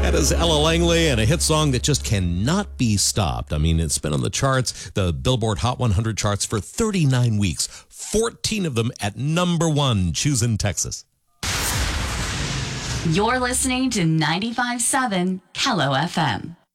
That is Ella Langley and a hit song that just cannot be stopped. I mean, it's been on the charts, the Billboard Hot 100 charts for 39 weeks, 14 of them at number one, Choosing Texas. You're listening to 95.7 Kello FM.